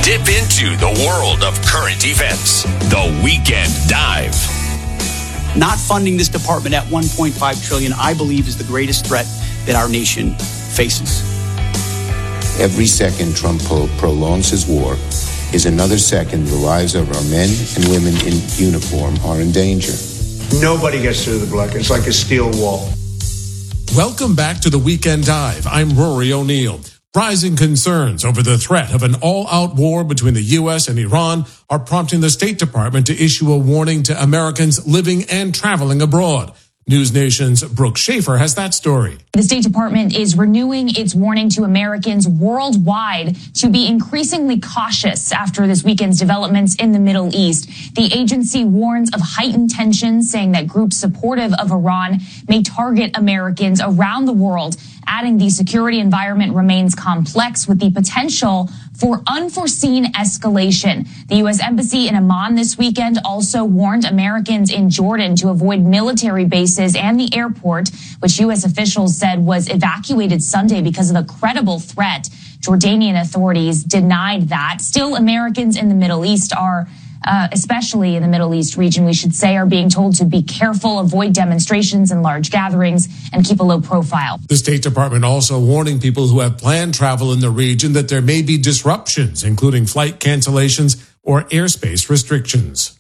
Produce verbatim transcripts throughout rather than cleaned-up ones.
Dip into the world of current events. The Weekend Dive. Not funding this department at one point five trillion dollars, I believe, is the greatest threat that our nation faces. Every second Trump pro- prolongs his war is another second the lives of our men and women in uniform are in danger. Nobody gets through the block. It's like a steel wall. Welcome back to the Weekend Dive. I'm Rory O'Neill. Rising concerns over the threat of an all-out war between the U S and Iran are prompting the State Department to issue a warning to Americans living and traveling abroad. News Nation's Brooke Schaefer has that story. The State Department is renewing its warning to Americans worldwide to be increasingly cautious after this weekend's developments in the Middle East. The agency warns of heightened tensions, saying that groups supportive of Iran may target Americans around the world, adding the security environment remains complex with the potential for unforeseen escalation. The U S Embassy in Amman this weekend also warned Americans in Jordan to avoid military bases and the airport, which U S officials said was evacuated Sunday because of a credible threat. Jordanian authorities denied that. Still, Americans in the Middle East are Uh, especially in the Middle East region, we should say, are being told to be careful, avoid demonstrations and large gatherings, and keep a low profile. The State Department also warning people who have planned travel in the region that there may be disruptions, including flight cancellations or airspace restrictions.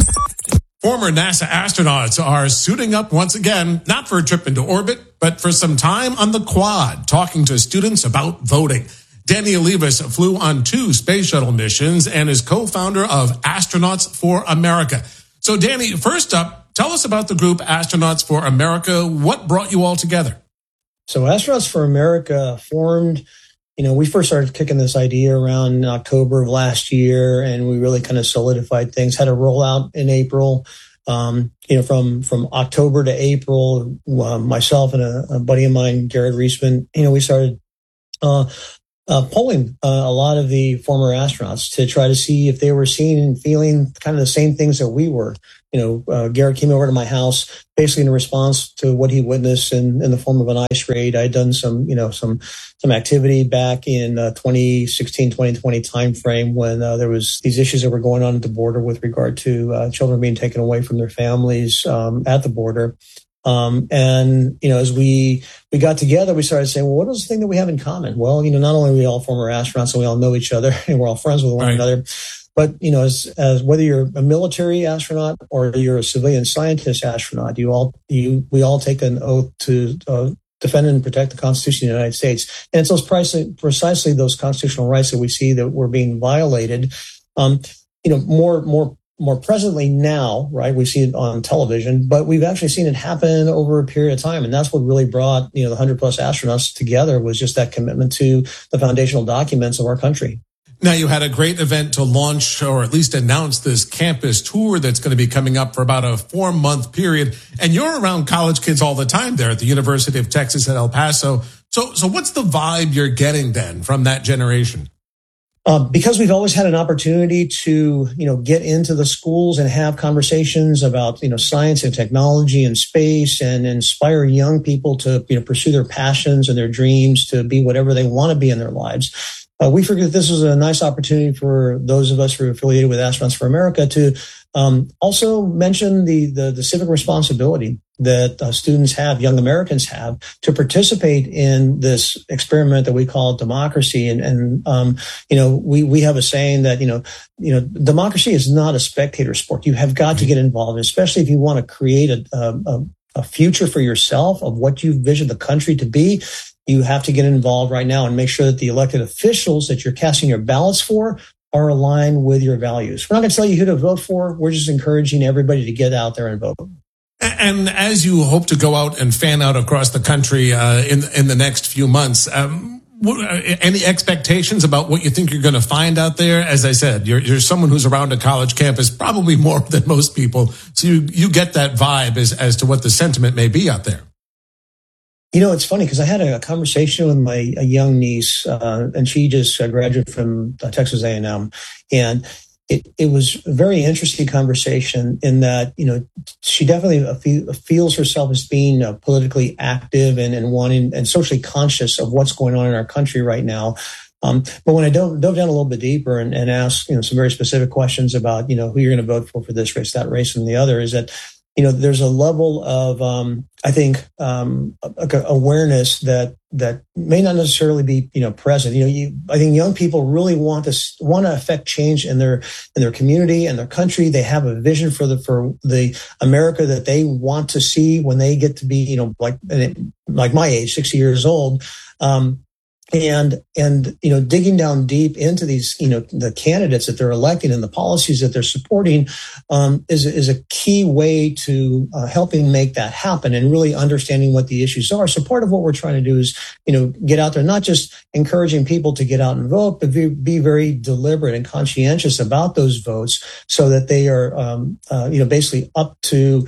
Former NASA astronauts are suiting up once again, not for a trip into orbit, but for some time on the quad, talking to students about voting. Danny Olivas flew on two space shuttle missions and is co-founder of Astronauts for America. So, Danny, first up, tell us about the group Astronauts for America. What brought you all together? So, Astronauts for America formed, you know, we first started kicking this idea around October of last year, and we really kind of solidified things, had a rollout in April. Um, you know, from, from October to April, uh, myself and a, a buddy of mine, Garrett Reisman, you know, we started uh Uh, polling uh, a lot of the former astronauts to try to see if they were seeing and feeling kind of the same things that we were. You know, uh, Garrett came over to my house basically in response to what he witnessed in, in the form of an ICE raid. I had done some, you know, some some activity back in uh, twenty sixteen, twenty twenty timeframe when uh, there was these issues that were going on at the border with regard to uh, children being taken away from their families um, at the border. Um, and, you know, as we, we got together, we started saying, well, what is the thing that we have in common? Well, you know, not only are we all former astronauts and we all know each other and we're all friends with one right. another, but, you know, as, as whether you're a military astronaut or you're a civilian scientist astronaut, you all, you, we all take an oath to, uh, defend and protect the Constitution of the United States. And it's those precisely, precisely those constitutional rights that we see that were being violated. Um, you know, more, more, More presently now, right? We see it on television, but we've actually seen it happen over a period of time. And that's what really brought, you know, the one hundred plus astronauts together was just that commitment to the foundational documents of our country. Now, you had a great event to launch or at least announce this campus tour that's going to be coming up for about a four month period. And you're around college kids all the time there at the University of Texas at El Paso. So, so what's the vibe you're getting then from that generation? Uh, because we've always had an opportunity to, you know, get into the schools and have conversations about, you know, science and technology and space and inspire young people to, you know, pursue their passions and their dreams to be whatever they want to be in their lives. Uh, we figured that this was a nice opportunity for those of us who are affiliated with Astronauts for America to um, also mention the, the, the civic responsibility that uh, students have, young Americans have, to participate in this experiment that we call democracy. And, and um, you know, we, we have a saying that, you know, you know, democracy is not a spectator sport. You have got to get involved, especially if you want to create a, a, a future for yourself of what you vision the country to be. You have to get involved right now and make sure that the elected officials that you're casting your ballots for are aligned with your values. We're not going to tell you who to vote for. We're just encouraging everybody to get out there and vote. And as you hope to go out and fan out across the country uh, in in the next few months, um, what, uh, any expectations about what you think you're going to find out there? As I said, you're you're someone who's around a college campus probably more than most people, so you you get that vibe as as to what the sentiment may be out there. You know, it's funny because I had a conversation with my a young niece, uh, and she just uh, graduated from uh, Texas A and M, and it, it was a very interesting conversation in that, you know, she definitely feel, feels herself as being uh, politically active and, and wanting and socially conscious of what's going on in our country right now. Um, but when I dove, dove down a little bit deeper and, and asked, you know, some very specific questions about, you know, who you're going to vote for for this race, that race, and the other, is that, you know, there's a level of, um, I think, um, awareness that that may not necessarily be, you know, present. You know, you, I think young people really want to want to affect change in their in their community and their country. They have a vision for the for the America that they want to see when they get to be, you know, like like my age, sixty years old. Um, And, and, you know, digging down deep into these, you know, the candidates that they're electing and the policies that they're supporting, um, is, is a key way to uh, helping make that happen and really understanding what the issues are. So part of what we're trying to do is, you know, get out there, not just encouraging people to get out and vote, but be, be very deliberate and conscientious about those votes so that they are, um, uh, you know, basically up to,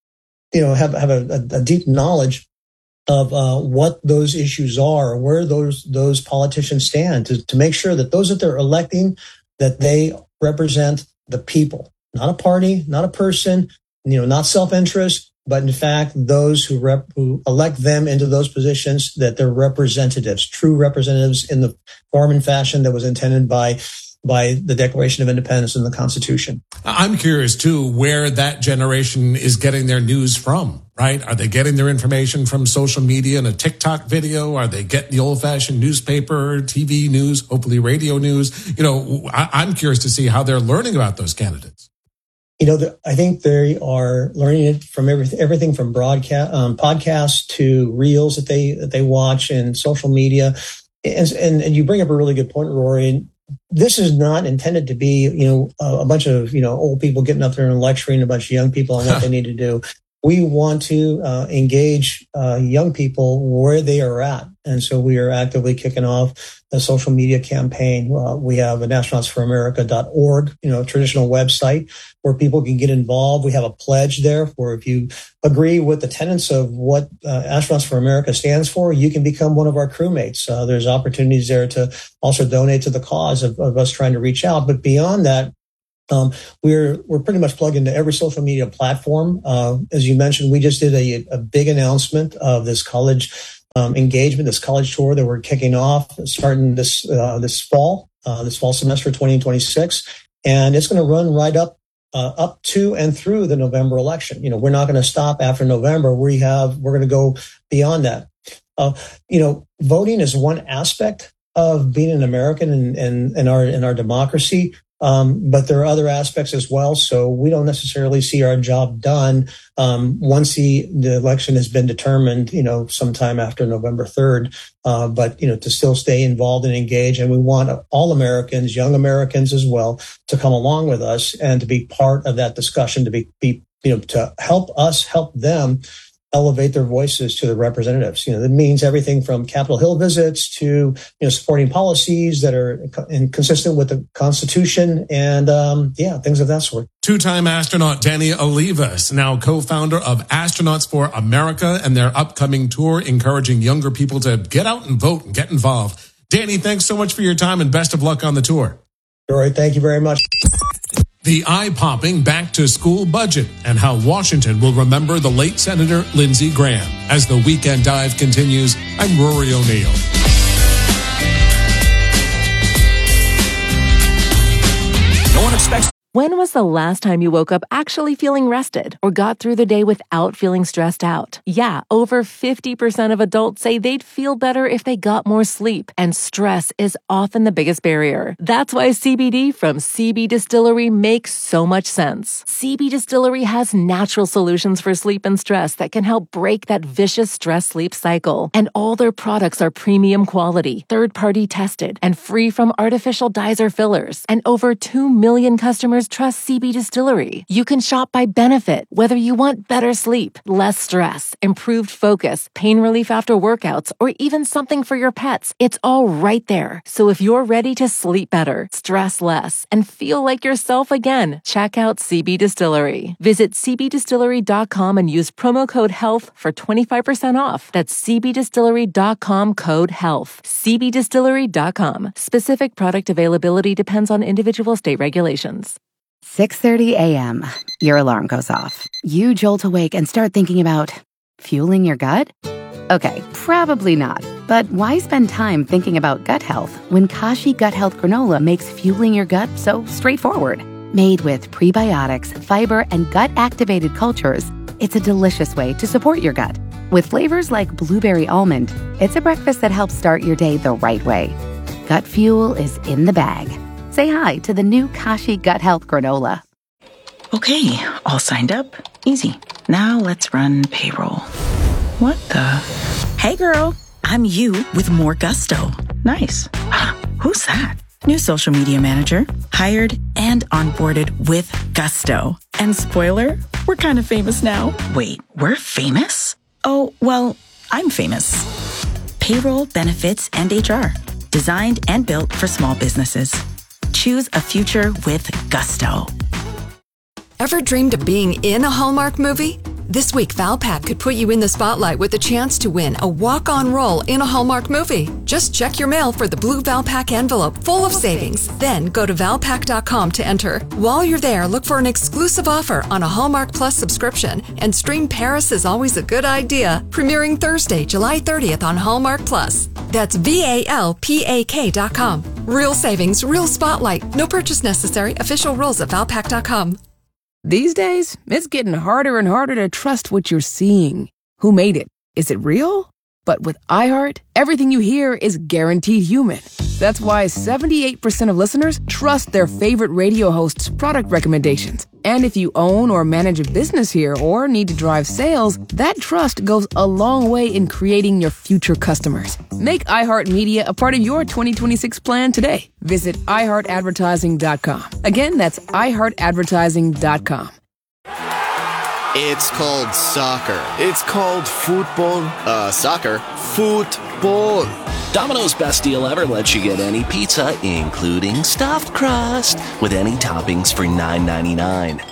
you know, have, have a, a deep knowledge of uh, what those issues are, where those those politicians stand, to, to make sure that those that they're electing, that they represent the people, not a party, not a person, you know, not self-interest, but in fact, those who rep, who elect them into those positions, that they're representatives, true representatives in the form and fashion that was intended by by the Declaration of Independence and the Constitution. I'm curious, too, where that generation is getting their news from, right? Are they getting their information from social media and a TikTok video? Are they getting the old-fashioned newspaper, T V news, hopefully radio news? You know, I- I'm curious to see how they're learning about those candidates. You know, the, I think they are learning it from everything, everything from broadcast, um, podcasts to reels that they that they watch and social media. And, and, and you bring up a really good point, Rory. This is not intended to be, you know, a, a bunch of, you know, old people getting up there and lecturing a bunch of young people on what they need to do. We want to uh, engage uh, young people where they are at. And so we are actively kicking off a social media campaign. Uh, we have a astronauts for america dot org, you know, traditional website where people can get involved. We have a pledge there where if you agree with the tenets of what uh, Astronauts for America stands for, you can become one of our crewmates. Uh, there's opportunities there to also donate to the cause of, of us trying to reach out. But beyond that, Um, we're we're pretty much plugged into every social media platform. Uh, as you mentioned, we just did a, a big announcement of this college um, engagement, this college tour that we're kicking off, starting this uh, this fall, uh, this fall semester twenty twenty-six, and it's going to run right up uh, up to and through the November election. You know, we're not going to stop after November. We have we're going to go beyond that. Uh, you know, voting is one aspect of being an American and and in our in our democracy. Um, but there are other aspects as well. So we don't necessarily see our job done um, once the, the election has been determined, you know, sometime after November third. Uh, but, you know, to still stay involved and engage. And we want all Americans, young Americans as well, to come along with us and to be part of that discussion, to be, be you know, to help us help them elevate their voices to the representatives. You know, that means everything from Capitol Hill visits to, you know, supporting policies that are consistent with the Constitution and, um, yeah, things of that sort. Two-time astronaut Danny Olivas, now co-founder of Astronauts for America and their upcoming tour, encouraging younger people to get out and vote and get involved. Danny, thanks so much for your time and best of luck on the tour. All right, thank you very much. The eye-popping back-to-school budget and how Washington will remember the late Senator Lindsey Graham. As the Weekend Dive continues, I'm Rory O'Neill. No one expects. When was the last time you woke up actually feeling rested or got through the day without feeling stressed out? Yeah, over fifty percent of adults say they'd feel better if they got more sleep, and stress is often the biggest barrier. That's why C B D from C B Distillery makes so much sense. C B Distillery has natural solutions for sleep and stress that can help break that vicious stress-sleep cycle. And all their products are premium quality, third-party tested, and free from artificial dyes or fillers. And over two million customers trust C B Distillery. You can shop by benefit, whether you want better sleep, less stress, improved focus, pain relief after workouts, or even something for your pets. It's all right there. So if you're ready to sleep better, stress less, and feel like yourself again, check out C B Distillery. Visit c b distillery dot com and use promo code HEALTH for twenty-five percent off. That's c b distillery dot com code HEALTH. c b distillery dot com. Specific product availability depends on individual state regulations. six thirty a.m. Your alarm goes off. You jolt awake and start thinking about fueling your gut? Okay, probably not. But why spend time thinking about gut health when Kashi Gut Health Granola makes fueling your gut so straightforward? Made with prebiotics, fiber, and gut-activated cultures, it's a delicious way to support your gut. With flavors like blueberry almond, it's a breakfast that helps start your day the right way. Gut fuel is in the bag. Say hi to the new Kashi Gut Health Granola. Okay, all signed up. Easy. Now let's run payroll. What the? Hey girl, I'm you with more gusto. Nice. Who's that? New social media manager, hired and onboarded with gusto. And spoiler, we're kind of famous now. Wait, we're famous? Oh, well, I'm famous. Payroll, benefits, and H R. Designed and built for small businesses. Choose a future with gusto. Ever dreamed of being in a Hallmark movie? This week, Valpak could put you in the spotlight with a chance to win a walk-on role in a Hallmark movie. Just check your mail for the blue Valpak envelope full of savings. Then go to valpak dot com to enter. While you're there, look for an exclusive offer on a Hallmark Plus subscription and stream Paris is Always a Good Idea, premiering Thursday, July thirtieth on Hallmark Plus. That's V A L P A K dot com. Real savings, real spotlight. No purchase necessary. Official rules at valpak dot com. These days, it's getting harder and harder to trust what you're seeing. Who made it? Is it real? But with iHeart, everything you hear is guaranteed human. That's why seventy-eight percent of listeners trust their favorite radio hosts' product recommendations. And if you own or manage a business here or need to drive sales, that trust goes a long way in creating your future customers. Make iHeartMedia a part of your twenty twenty-six plan today. Visit i heart advertising dot com. Again, that's i heart advertising dot com. It's called soccer. It's called football. Uh, soccer. Football. Domino's Best Deal Ever lets you get any pizza, including stuffed crust, with any toppings for nine ninety-nine.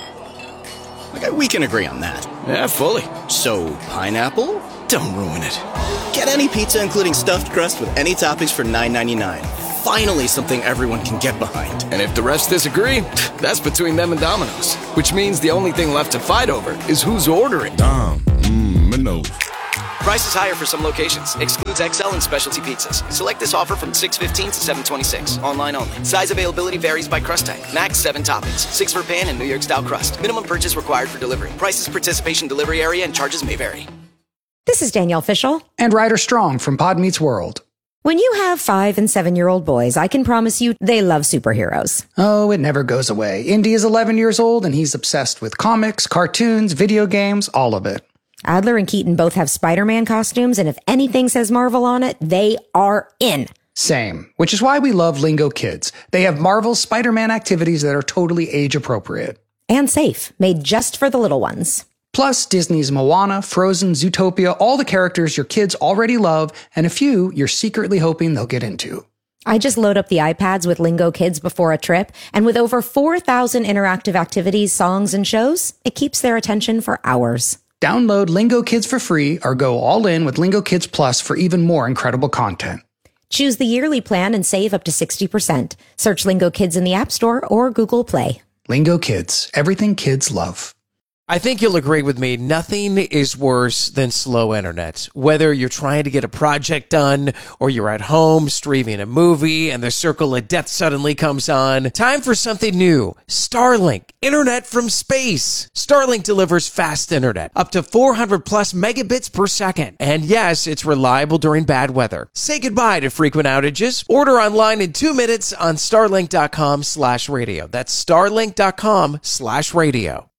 Okay, we can agree on that. Yeah, fully. So, pineapple? Don't ruin it. Get any pizza, including stuffed crust, with any toppings for nine ninety-nine. Finally, something everyone can get behind. And if the rest disagree, that's between them and Domino's. Which means the only thing left to fight over is who's ordering. Dom, mmm, Domino's. Price is higher for some locations. Excludes X L and specialty pizzas. Select this offer from six fifteen to seven twenty-six. Online only. Size availability varies by crust type. Max seven toppings. Six for pan and New York style crust. Minimum purchase required for delivery. Prices, participation, delivery area, and charges may vary. This is Danielle Fishel. And Ryder Strong from Pod Meets World. When you have five and seven-year-old boys, I can promise you they love superheroes. Oh, it never goes away. Indy is eleven years old, and he's obsessed with comics, cartoons, video games, all of it. Adler and Keaton both have Spider-Man costumes, and if anything says Marvel on it, they are in. Same, which is why we love Lingo Kids. They have Marvel's Spider-Man activities that are totally age-appropriate. And safe, made just for the little ones. Plus, Disney's Moana, Frozen, Zootopia, all the characters your kids already love, and a few you're secretly hoping they'll get into. I just load up the iPads with Lingo Kids before a trip, and with over four thousand interactive activities, songs, and shows, it keeps their attention for hours. Download Lingo Kids for free or go all in with Lingo Kids Plus for even more incredible content. Choose the yearly plan and save up to sixty percent. Search Lingo Kids in the App Store or Google Play. Lingo Kids, everything kids love. I think you'll agree with me. Nothing is worse than slow internet. Whether you're trying to get a project done or you're at home streaming a movie and the circle of death suddenly comes on. Time for something new. Starlink. Internet from space. Starlink delivers fast internet. Up to four hundred plus megabits per second. And yes, it's reliable during bad weather. Say goodbye to frequent outages. Order online in two minutes on starlink dot com slash radio. That's starlink dot com slash radio.